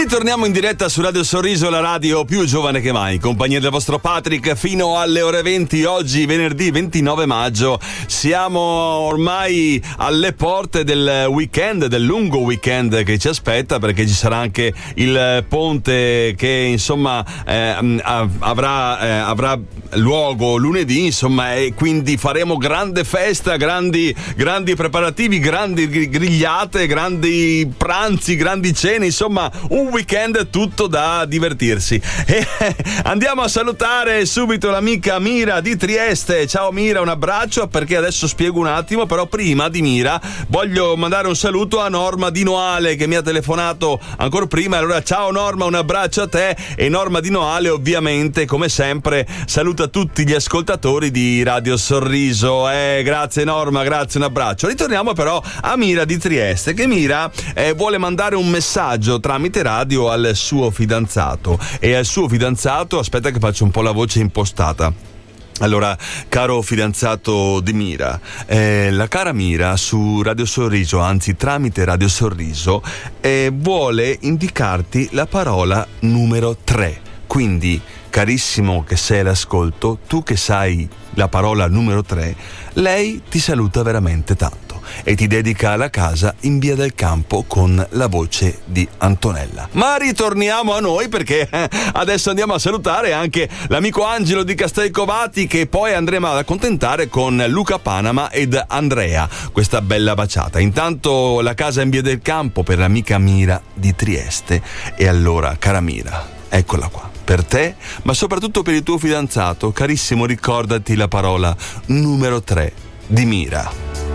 Ritorniamo in diretta su Radio Sorriso, la radio più giovane che mai, in compagnia del vostro Patrick fino alle ore 20. Oggi venerdì 29 maggio siamo ormai alle porte del weekend, del lungo weekend che ci aspetta, perché ci sarà anche il ponte che insomma avrà luogo lunedì, insomma, e quindi faremo grande festa, grandi preparativi, grandi grigliate, grandi pranzi, grandi cene, insomma un weekend tutto da divertirsi. E andiamo a salutare subito l'amica Mira di Trieste. Ciao Mira, un abbraccio, perché adesso spiego un attimo, però prima di Mira voglio mandare un saluto a Norma Di Noale che mi ha telefonato ancora prima. Allora ciao Norma, un abbraccio a te. E Norma Di Noale ovviamente come sempre saluta tutti gli ascoltatori di Radio Sorriso. Grazie Norma, grazie, un abbraccio. Ritorniamo però a Mira di Trieste, che Mira vuole mandare un messaggio tramite radio al suo fidanzato, e al suo fidanzato, aspetta che faccio un po' la voce impostata. Allora, caro fidanzato di Mira, la cara Mira su Radio Sorriso, anzi tramite Radio Sorriso, vuole indicarti la parola numero 3. Quindi, carissimo che sei all'ascolto, tu che sai la parola numero 3, lei ti saluta veramente tanto e ti dedica alla casa in Via del Campo con la voce di Antonella. Ma ritorniamo a noi, perché adesso andiamo a salutare anche l'amico Angelo di Castelcovati, che poi andremo ad accontentare con Luca Panama ed Andrea, questa bella baciata. Intanto la casa in Via del Campo per l'amica Mira di Trieste. E allora, cara Mira, eccola qua per te, ma soprattutto per il tuo fidanzato. Carissimo, ricordati la parola numero 3 di Mira.